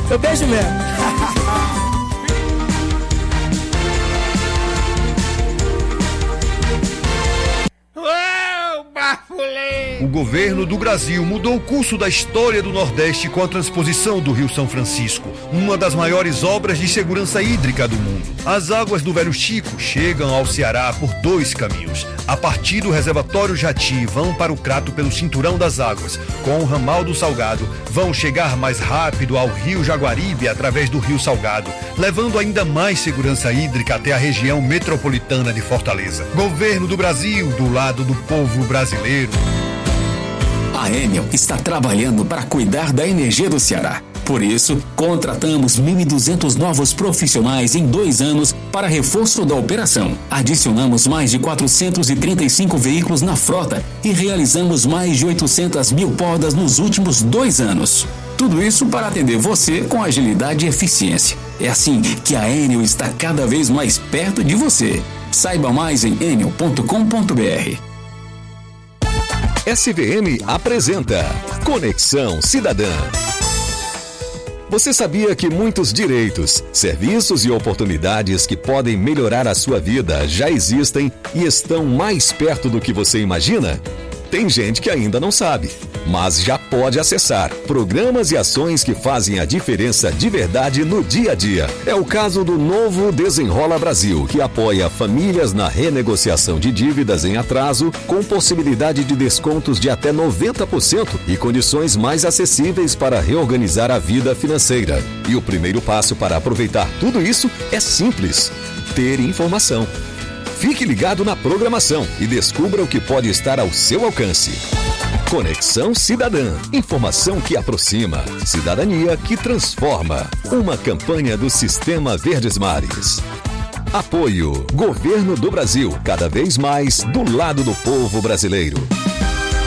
Eu beijo mesmo. O governo do Brasil mudou o curso da história do Nordeste com a transposição do Rio São Francisco, uma das maiores obras de segurança hídrica do mundo. As águas do Velho Chico chegam ao Ceará por 2 caminhos. A partir do reservatório Jati, vão para o Crato pelo Cinturão das Águas. Com o ramal do Salgado, vão chegar mais rápido ao Rio Jaguaribe através do Rio Salgado, levando ainda mais segurança hídrica até a região metropolitana de Fortaleza. Governo do Brasil, do lado do povo brasileiro. A Enel está trabalhando para cuidar da energia do Ceará. Por isso, contratamos 1.200 novos profissionais em 2 anos para reforço da operação. Adicionamos mais de 435 veículos na frota e realizamos mais de 800 mil podas nos últimos 2 anos. Tudo isso para atender você com agilidade e eficiência. É assim que a Enel está cada vez mais perto de você. Saiba mais em enel.com.br. SVM apresenta Conexão Cidadã. Você sabia que muitos direitos, serviços e oportunidades que podem melhorar a sua vida já existem e estão mais perto do que você imagina? Tem gente que ainda não sabe, mas já pode acessar programas e ações que fazem a diferença de verdade no dia a dia. É o caso do novo Desenrola Brasil, que apoia famílias na renegociação de dívidas em atraso, com possibilidade de descontos de até 90% e condições mais acessíveis para reorganizar a vida financeira. E o primeiro passo para aproveitar tudo isso é simples: ter informação. Fique ligado na programação e descubra o que pode estar ao seu alcance. Conexão Cidadã. Informação que aproxima. Cidadania que transforma. Uma campanha do Sistema Verdes Mares. Apoio. Governo do Brasil. Cada vez mais do lado do povo brasileiro.